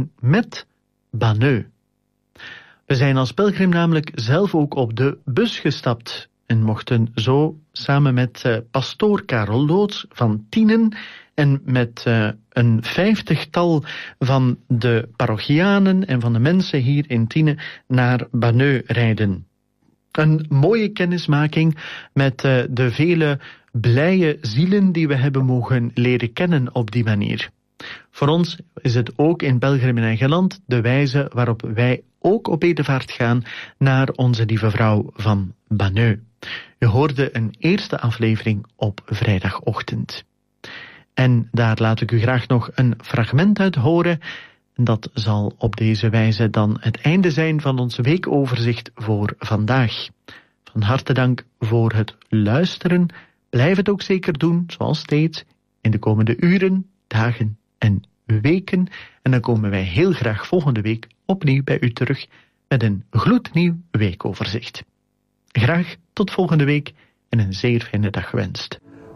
rijden met Banneux. We zijn als pelgrim namelijk zelf ook op de bus gestapt en mochten zo samen met pastoor Karel Loods van Tienen en met een 50-tal van de parochianen en van de mensen hier in Tienen naar Banneux rijden. Een mooie kennismaking met de vele blije zielen die we hebben mogen leren kennen op die manier. Voor ons is het ook in Pelgrim in eigen land de wijze waarop wij ook op bedevaart gaan naar onze lieve vrouw van Banneux. U hoorde een eerste aflevering op vrijdagochtend. En daar laat ik u graag nog een fragment uit horen. Dat zal op deze wijze dan het einde zijn van ons weekoverzicht voor vandaag. Van harte dank voor het luisteren. Blijf het ook zeker doen, zoals steeds, in de komende uren, dagen en weken. En dan komen wij heel graag volgende week opnieuw bij u terug met een gloednieuw weekoverzicht. Graag tot volgende week en een zeer fijne dag gewenst.